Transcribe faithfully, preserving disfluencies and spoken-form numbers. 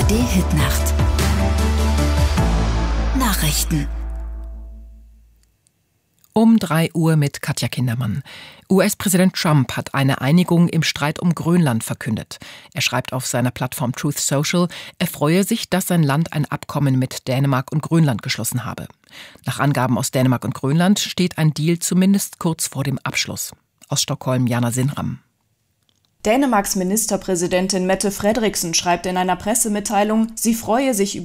A R D-Hitnacht. Nachrichten. Um drei Uhr mit Katja Kindermann. U S-Präsident Trump hat eine Einigung im Streit um Grönland verkündet. Er schreibt auf seiner Plattform Truth Social, er freue sich, dass sein Land ein Abkommen mit Dänemark und Grönland geschlossen habe. Nach Angaben aus Dänemark und Grönland steht ein Deal zumindest kurz vor dem Abschluss. Aus Stockholm, Jana Sinram. Dänemarks Ministerpräsidentin Mette Frederiksen schreibt in einer Pressemitteilung, sie freue sich über